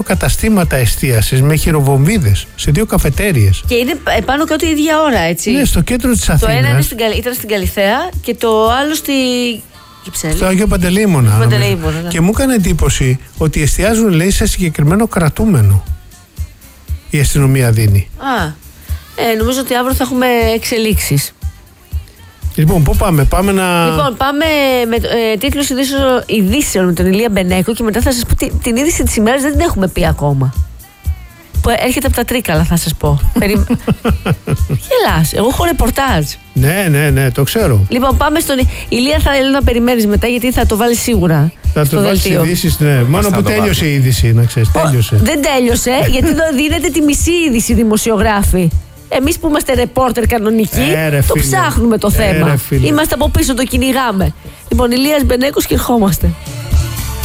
καταστήματα εστίασης με χειροβομβίδες σε 2 καφετέριες. Και είναι πάνω κάτω η ίδια ώρα, έτσι. Ναι, στο κέντρο της Αθήνας. Το ένα ήταν στην Καλιθέα και το άλλο στη Κυψέλη. Στο Αγίο Παντελεήμωνα. Ναι. Και μου έκανε εντύπωση ότι εστιάζουν, λέει, σε συγκεκριμένο κρατούμενο. Η αστυνομία δίνει. Νομίζω ότι αύριο θα έχουμε εξελίξεις. Λοιπόν, πού πάμε? Πάμε πάμε με τίτλους ειδήσεων με τον Ηλία Μπενέκο και μετά θα σας πω την είδηση της ημέρας, δεν την έχουμε πει ακόμα. Που έρχεται από τα Τρίκαλα, θα σας πω. Γελάς, εγώ έχω ρεπορτάζ. Ναι, το ξέρω. Λοιπόν, πάμε στον Ηλία, θα θέλω να περιμένεις μετά γιατί θα το βάλεις σίγουρα. Θα το βάλεις ειδήσεις, ναι. Μόνο που τέλειωσε η είδηση, να ξέρεις. Τέλειωσε. Δεν τέλειωσε, γιατί εδώ δίνεται τη μισή είδηση δημοσιογράφοι. Εμείς που είμαστε ρεπόρτερ κανονικοί, το ψάχνουμε το θέμα. Είμαστε από πίσω, το κυνηγάμε. Λοιπόν, Ηλίας Μπενέκος και ερχόμαστε.